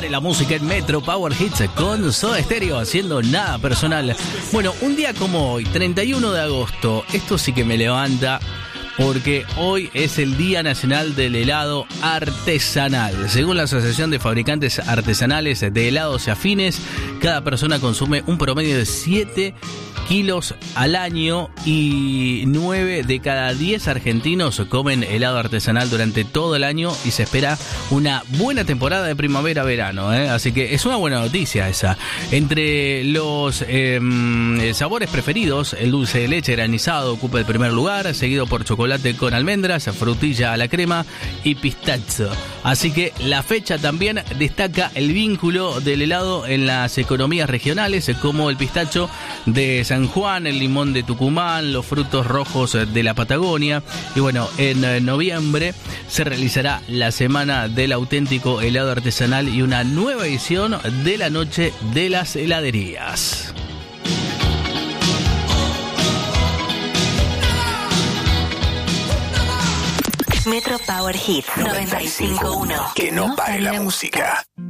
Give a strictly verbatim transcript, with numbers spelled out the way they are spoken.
pone la música en Metro Power Hits con Soda Stereo haciendo Nada Personal. Bueno, un día como hoy, treinta y uno de agosto, esto sí que me levanta porque hoy es el Día Nacional del Helado Artesanal. Según la Asociación de Fabricantes Artesanales de Helados y Afines, cada persona consume un promedio de siete kilos al año y nueve de cada diez argentinos comen helado artesanal durante todo el año y se espera una buena temporada de primavera-verano, ¿eh? Así que es una buena noticia esa. Entre los eh, sabores preferidos, el dulce de leche granizado ocupa el primer lugar, seguido por chocolate con almendras, frutilla a la crema y pistacho. Así que la fecha también destaca el vínculo del helado en las economías regionales, como el pistacho de San Juan, el limón de Tucumán, los frutos rojos de la Patagonia. Y bueno, en noviembre se realizará la Semana del Auténtico Helado Artesanal y una nueva edición de la Noche de las Heladerías. Metro Power Hits noventa y cinco punto uno. Que no pare la música.